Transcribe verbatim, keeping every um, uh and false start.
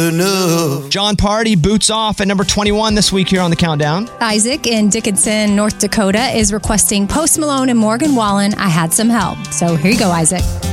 enough. John Party boots off at number twenty-one this week here on the Countdown. Isaac in Dickinson, North Dakota is requesting Post Malone and Morgan Wallen, I Had Some Help. So here you go, Isaac.